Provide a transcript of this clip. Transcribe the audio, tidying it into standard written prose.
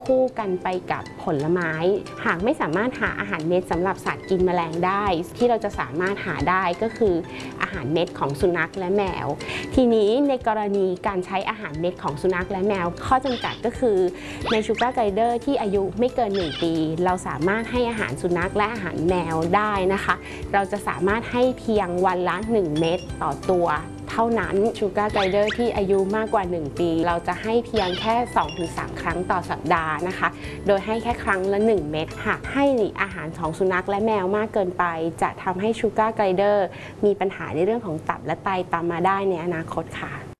คู่กันไปกับผลไม้หากไม่สามารถหาอาหารเม็ดสำหรับสัตว์กินแมลงได้ที่เราจะสามารถหาได้ก็คืออาหารเม็ดของสุนัขและแมวทีนี้ในกรณีการใช้อาหารเม็ดของสุนัขและแมวข้อจำกัดก็คือในชูการ์ไกเดอร์ที่อายุไม่เกิน1 ปีเราสามารถให้อาหารสุนัขและอาหารแมวได้นะคะเราจะสามารถให้เพียงวันละ1 เม็ดต่อตัวเท่านั้นชูการ์ไกเดอร์ที่อายุมากกว่า1 ปีเราจะให้เพียงแค่ 2-3 ครั้งต่อสัปดาห์นะคะโดยให้แค่ครั้งละ1 เม็ดหากให้อาหารของสุนัขและแมวมากเกินไปจะทำให้ชูการ์ไกเดอร์มีปัญหาในเรื่องของตับและไตตามมาได้ในอนาคตค่ะ